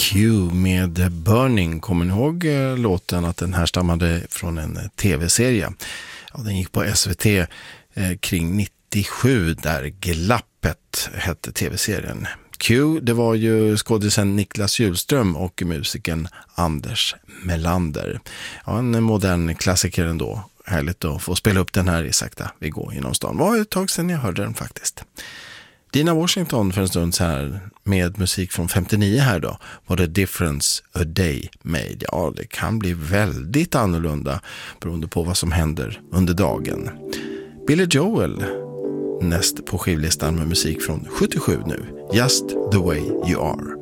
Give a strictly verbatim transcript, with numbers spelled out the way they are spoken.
Q med Burning. Kommer ni ihåg eh, låten att den här stammade från en eh, tv-serie? Ja, den gick på S V T eh, kring nittiosju där Glappet hette tv-serien. Q, det var ju skådisen Niklas Hjulström och musikern Anders Melander. Ja, en modern klassiker ändå. Härligt att få spela upp den här i sakta vi går genom stan. Det var ett tag sedan jag hörde den faktiskt. Dina Washington för en stund så här med musik från femtionio här då. What a difference a day made. Ja, det kan bli väldigt annorlunda beroende på vad som händer under dagen. Billy Joel näst på skivlistan med musik från sjuttiosju nu. Just the way you are.